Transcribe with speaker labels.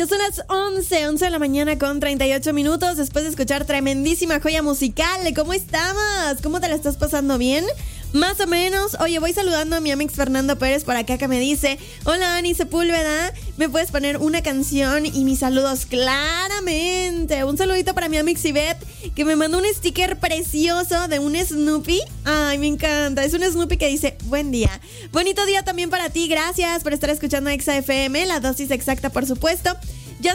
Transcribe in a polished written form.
Speaker 1: Ya son las 11 de la mañana con 38 minutos después de escuchar tremendísima joya musical. ¿Cómo estamos? ¿Cómo te la estás pasando? ¿Bien? Más o menos. Oye, voy saludando a mi amix Fernando Pérez por acá que me dice: hola Ani Sepúlveda, ¿me puedes poner una canción y mis saludos? Claramente. Un saludito para mi amix Ivette, que me mandó un sticker precioso de un Snoopy. Ay, me encanta. Es un Snoopy que dice: buen día. Bonito día también para ti. Gracias por estar escuchando Exa FM, la dosis exacta, por supuesto.